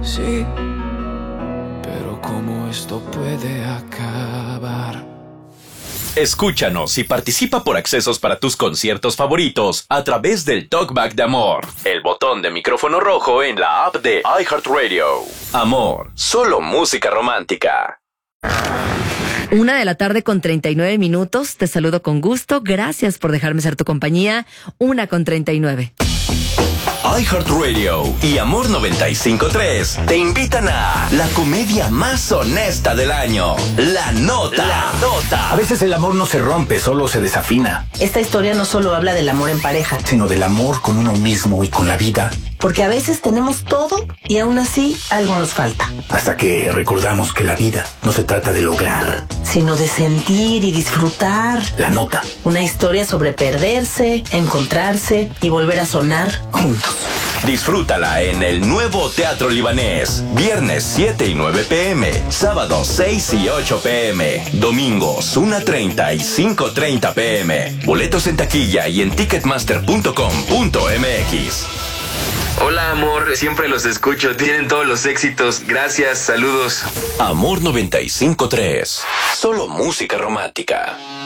Sí, pero ¿cómo esto puede acabar? Escúchanos y participa por accesos para tus conciertos favoritos a través del Talkback de Amor, el botón de micrófono rojo en la app de iHeartRadio. Amor, solo música romántica. 1:39 Te saludo con gusto. Gracias por dejarme ser tu compañía. 1:39. iHeartRadio y Amor 95.3 te invitan a la comedia más honesta del año, La Nota. La Nota. A veces el amor no se rompe, solo se desafina. Esta historia no solo habla del amor en pareja, Sino del amor con uno mismo y con la vida. porque a veces tenemos todo y aún así algo nos falta. Hasta que recordamos que la vida no se trata de lograr. Sino de sentir y disfrutar. La Nota. Una historia sobre perderse, encontrarse y volver a sonar juntos. Disfrútala en el nuevo Teatro Libanés. Viernes 7 y 9 p.m. Sábados 6 y 8 p.m. Domingos 1:30 y 5:30 p.m. Boletos en taquilla y en ticketmaster.com.mx. Hola, amor, siempre los escucho, tienen todos los éxitos. Gracias, saludos. Amor 95.3. Solo música romántica.